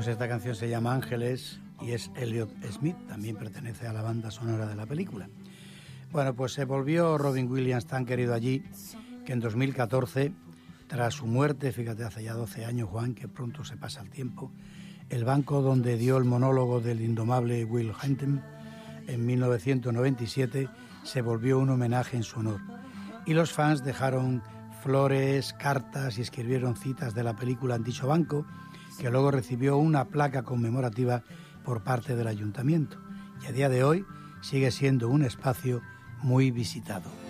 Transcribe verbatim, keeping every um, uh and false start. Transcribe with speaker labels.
Speaker 1: Pues esta canción se llama Ángeles y es Elliott Smith, también pertenece a la banda sonora de la película. Bueno, pues se volvió Robin Williams tan querido allí que en dos mil catorce, tras su muerte, fíjate, hace ya doce años, Juan, que pronto se pasa el tiempo, el banco donde dio el monólogo del indomable Will Hunting en mil novecientos noventa y siete se volvió un homenaje en su honor. Y los fans dejaron flores, cartas y escribieron citas de la película en dicho banco, que luego recibió una placa conmemorativa por parte del ayuntamiento. Y a día de hoy sigue siendo un espacio muy visitado.